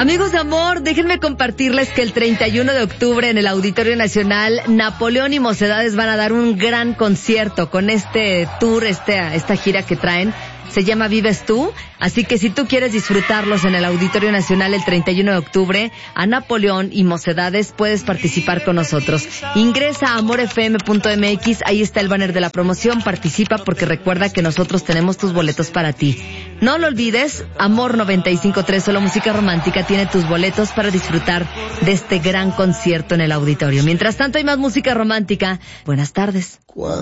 Amigos de amor, déjenme compartirles que el 31 de octubre en el Auditorio Nacional, Napoleón y Mocedades van a dar un gran concierto con este tour, esta gira que traen. Se llama Vives Tú, así que si tú quieres disfrutarlos en el Auditorio Nacional el 31 de octubre, a Napoleón y Mocedades, puedes participar con nosotros. Ingresa a amorfm.mx, ahí está el banner de la promoción, participa porque recuerda que nosotros tenemos tus boletos para ti. No lo olvides, Amor 95.3, solo música romántica, tiene tus boletos para disfrutar de este gran concierto en el auditorio. Mientras tanto hay más música romántica. Buenas tardes.